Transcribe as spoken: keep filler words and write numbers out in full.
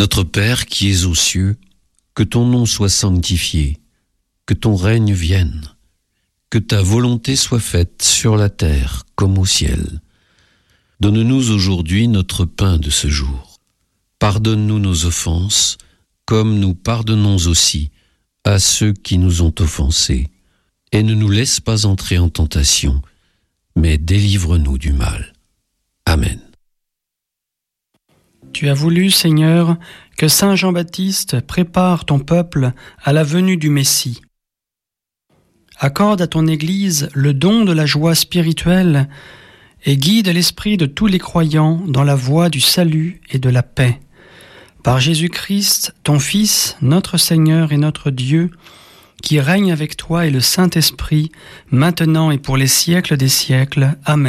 Notre Père qui es aux cieux, que ton nom soit sanctifié, que ton règne vienne, que ta volonté soit faite sur la terre comme au ciel. Donne-nous aujourd'hui notre pain de ce jour. Pardonne-nous nos offenses, comme nous pardonnons aussi à ceux qui nous ont offensés. Et ne nous laisse pas entrer en tentation, mais délivre-nous du mal. Amen. Tu as voulu, Seigneur, que saint Jean-Baptiste prépare ton peuple à la venue du Messie. Accorde à ton Église le don de la joie spirituelle et guide l'esprit de tous les croyants dans la voie du salut et de la paix. Par Jésus-Christ, ton Fils, notre Seigneur et notre Dieu, qui règne avec toi et le Saint-Esprit, maintenant et pour les siècles des siècles. Amen.